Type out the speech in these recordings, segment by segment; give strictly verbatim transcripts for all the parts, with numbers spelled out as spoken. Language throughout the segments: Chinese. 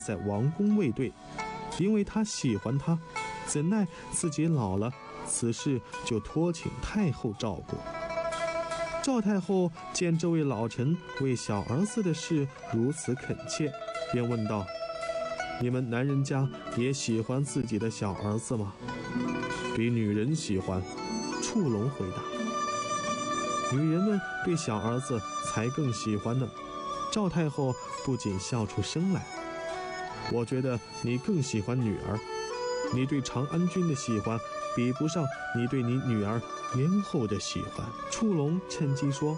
在王宫卫队，因为他喜欢他，怎奈自己老了，此事就托请太后照顾。赵太后见这位老臣为小儿子的事如此恳切，便问道：你们男人家也喜欢自己的小儿子吗？比女人喜欢，触龙回答。女人们对小儿子才更喜欢呢。赵太后不禁笑出声来。我觉得你更喜欢女儿，你对长安君的喜欢比不上你对你女儿燕后的喜欢。触龙趁机说：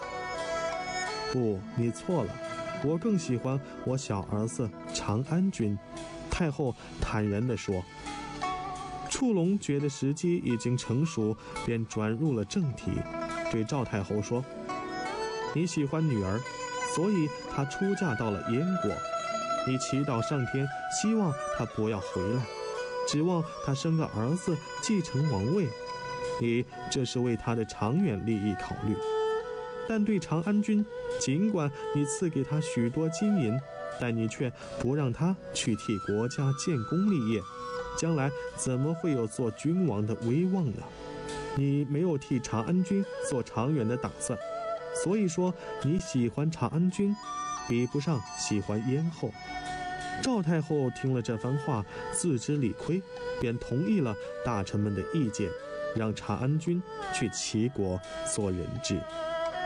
不，你错了，我更喜欢我小儿子长安君。太后坦然地说。触龙觉得时机已经成熟，便转入了正题，对赵太后说：你喜欢女儿，所以她出嫁到了燕国，你祈祷上天，希望她不要回来，指望她生个儿子继承王位，你这是为她的长远利益考虑。但对长安君，尽管你赐给他许多金银，但你却不让他去替国家建功立业，将来怎么会有做君王的威望呢？你没有替长安君做长远的打算，所以说你喜欢长安君，比不上喜欢燕后。赵太后听了这番话，自知理亏，便同意了大臣们的意见，让长安君去齐国做人质。